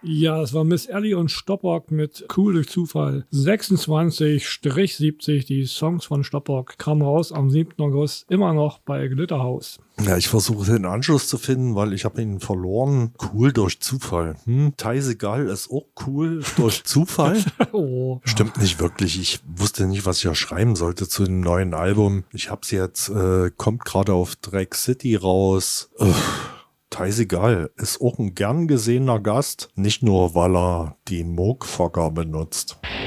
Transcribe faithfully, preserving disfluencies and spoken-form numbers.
Ja, es war Miss Ellie und Stoppock mit Cool durch Zufall. sechsundzwanzig siebzig, die Songs von Stoppock kamen raus am siebten August, immer noch bei Glitterhouse. Ja, ich versuche den Anschluss zu finden, weil ich habe ihn verloren. Cool durch Zufall. Hm, Teisegal ist auch cool durch Zufall. Oh. Stimmt nicht wirklich. Ich wusste nicht, was ich ja schreiben sollte zu dem neuen Album. Ich hab's jetzt, äh, kommt gerade auf Drag City raus. Uff. Teisegal ist auch ein gern gesehener Gast, nicht nur, weil er die Moog-Fogger benutzt.